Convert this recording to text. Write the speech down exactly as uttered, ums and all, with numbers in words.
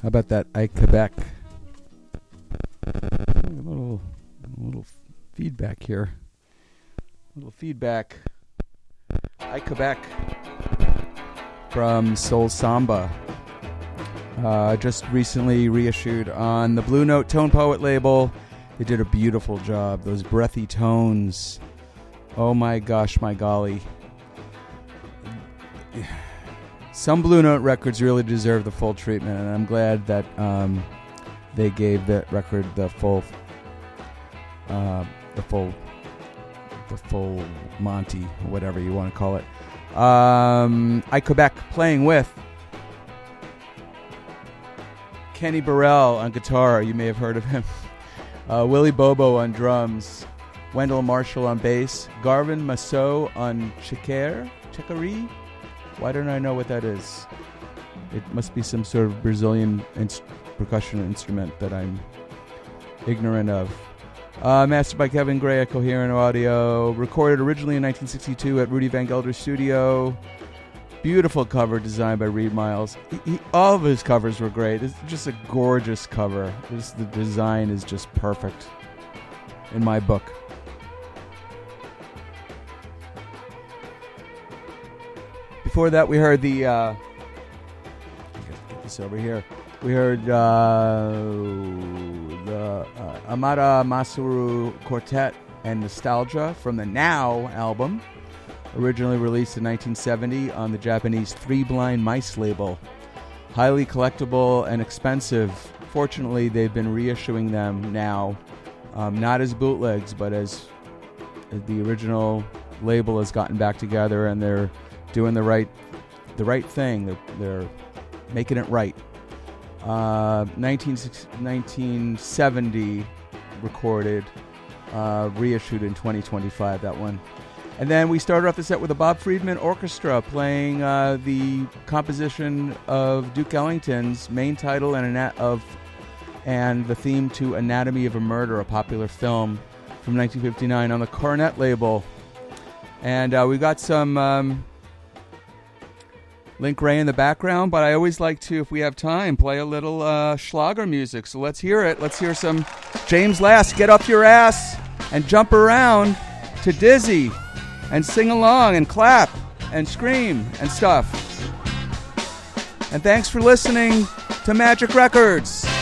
How about that? I Quebec. A little, a little feedback here. A little feedback. I Quebec from Soul Samba. Uh, just recently reissued on the Blue Note Tone Poet label. They did a beautiful job. Those breathy tones. Oh my gosh, my golly. Some Blue Note records really deserve the full treatment, and I'm glad that um, they gave that record the full, uh, the full, the full Monty, whatever you want to call it. Um, I Quebec playing with Kenny Burrell on guitar. You may have heard of him. Uh, Willie Bobo on drums. Wendell Marshall on bass. Garvin Massot on chiquere, chicory. Why don't I know what that is? It must be some sort of Brazilian inst- percussion instrument that I'm ignorant of. Uh, mastered by Kevin Gray at Coherent Audio. Recorded originally in nineteen sixty-two at Rudy Van Gelder's studio. Beautiful cover designed by Reed Miles. He, he, all of his covers were great. It's just a gorgeous cover. Just, the design is just perfect in my book. Before that, we heard the, uh, get this over here. We heard uh, the uh, Amara Masuru Quartet and Nostalgia from the Now album, originally released in nineteen seventy on the Japanese Three Blind Mice label. Highly collectible and expensive. Fortunately, they've been reissuing them now, um, not as bootlegs, but as, as the original label has gotten back together, and they're doing the right, the right thing. They're, they're making it right. Uh, nineteen seventy recorded, uh, reissued in twenty twenty-five. That one, and then we started off the set with the Bob Friedman Orchestra playing uh, the composition of Duke Ellington's main title and ana- of and the theme to Anatomy of a Murder, a popular film from nineteen fifty-nine on the Cornet label, and uh, we got some. Um, Link Ray in the background, but I always like to, if we have time, play a little uh, Schlager music. So let's hear it. Let's hear some James Last. Get up your ass and jump around to Dizzy and sing along and clap and scream and stuff. And thanks for listening to Magic Records.